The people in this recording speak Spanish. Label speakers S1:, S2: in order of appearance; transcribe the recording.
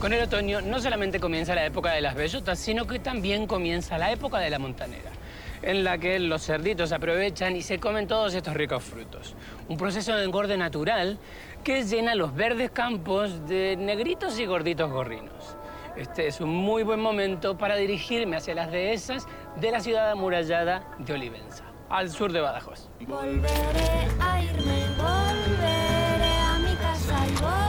S1: Con el otoño no solamente comienza la época de las bellotas, sino que también comienza la época de la montanera, en la que los cerditos aprovechan y se comen todos estos ricos frutos. Un proceso de engorde natural que llena los verdes campos de negritos y gorditos gorrinos. Este es un muy buen momento para dirigirme hacia las dehesas de la ciudad amurallada de Olivenza, al sur de Badajoz.
S2: Volveré a irme, volveré a mi casa y volveré.